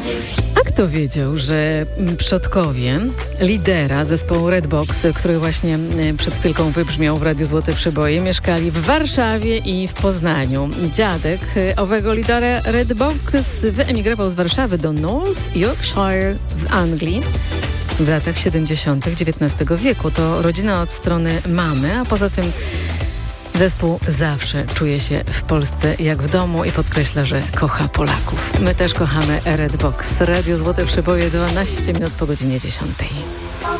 A kto wiedział, że przodkowie lidera zespołu Redbox, który właśnie przed chwilką wybrzmiał w Radiu Złote Przeboje, mieszkali w Warszawie i w Poznaniu. Dziadek owego lidera Redbox wyemigrował z Warszawy do North Yorkshire w Anglii w latach 70. XIX wieku. To rodzina od strony mamy, a poza tym zespół zawsze czuje się w Polsce jak w domu i podkreśla, że kocha Polaków. My też kochamy Redbox. Radio Złote Przeboje, 12 minut po godzinie 10.